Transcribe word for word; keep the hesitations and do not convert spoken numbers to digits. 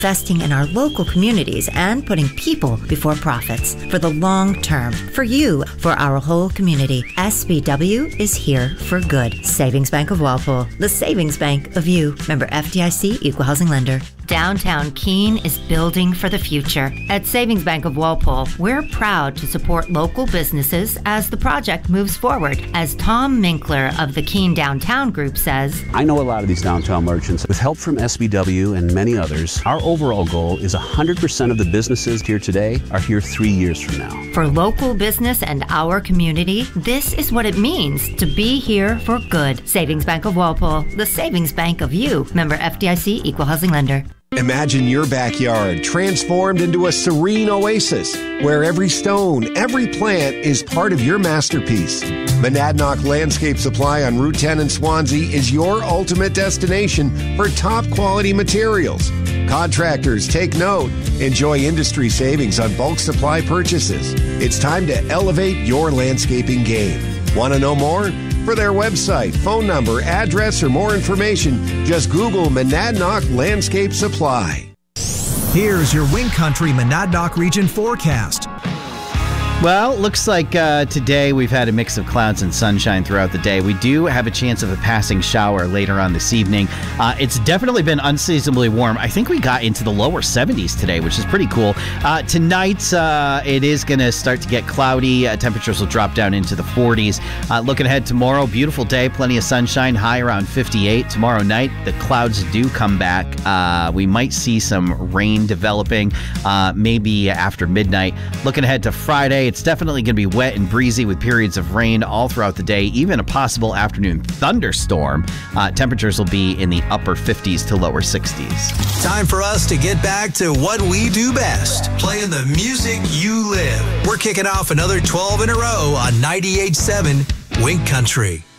investing in our local communities and putting people before profits for the long term. For you, for our whole community, S B W is here for good. Savings Bank of Walpole, the savings bank of you. Member F D I C, Equal Housing Lender. Downtown Keene is building for the future. At Savings Bank of Walpole, we're proud to support local businesses as the project moves forward. As Tom Minkler of the Keene Downtown Group says, I know a lot of these downtown merchants. With help from S B W and many others, our overall goal is one hundred percent of the businesses here today are here three years from now. For local business and our community, this is what it means to be here for good. Savings Bank of Walpole, the savings bank of you. Member F D I C, Equal Housing Lender. Imagine your backyard transformed into a serene oasis where every stone, every plant is part of your masterpiece. Monadnock Landscape Supply on Route ten in Swansea is your ultimate destination for top quality materials. Contractors, take note. Enjoy industry savings on bulk supply purchases. It's time to elevate your landscaping game. Want to know more? For their website, phone number, address, or more information, just Google Monadnock Landscape Supply. Here's your Wind Country Monadnock Region forecast. Well, looks like uh, today we've had a mix of clouds and sunshine throughout the day. We do have a chance of a passing shower later on this evening. Uh, it's definitely been unseasonably warm. I think we got into the lower seventies today, which is pretty cool. Uh, tonight, uh, it is going to start to get cloudy. Uh, temperatures will drop down into the forties. Uh, looking ahead tomorrow, beautiful day, plenty of sunshine, high around fifty-eight. Tomorrow night, the clouds do come back. Uh, we might see some rain developing, uh, maybe after midnight. Looking ahead to Friday, it's definitely going to be wet and breezy with periods of rain all throughout the day, even a possible afternoon thunderstorm. Uh, temperatures will be in the upper fifties to lower sixties. Time for us to get back to what we do best, playing the music you live. We're kicking off another twelve in a row on ninety-eight point seven Wind Country.